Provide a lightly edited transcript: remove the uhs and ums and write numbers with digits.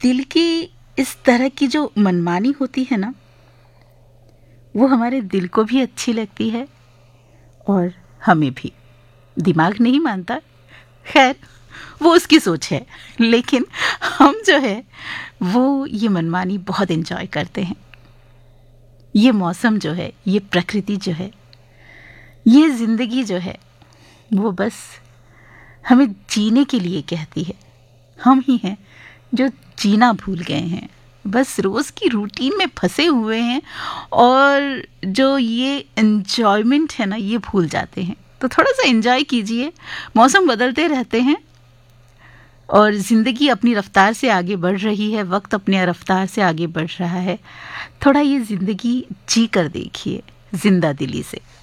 दिल की इस तरह की जो मनमानी होती है ना, वो हमारे दिल को भी अच्छी लगती है और हमें भी। दिमाग नहीं मानता, खैर वो उसकी सोच है, लेकिन हम जो है वो ये मनमानी बहुत एंजॉय करते हैं। ये मौसम जो है, ये प्रकृति जो है, ये जिंदगी जो है, वो बस हमें जीने के लिए कहती है। हम ही हैं जो जीना भूल गए हैं, बस रोज़ की रूटीन में फंसे हुए हैं और जो ये एन्जॉयमेंट है ना, ये भूल जाते हैं। तो थोड़ा सा एंजॉय कीजिए। मौसम बदलते रहते हैं और ज़िंदगी अपनी रफ्तार से आगे बढ़ रही है, वक्त अपनी रफ्तार से आगे बढ़ रहा है। थोड़ा ये ज़िंदगी जी कर देखिए, जिंदा दिली से।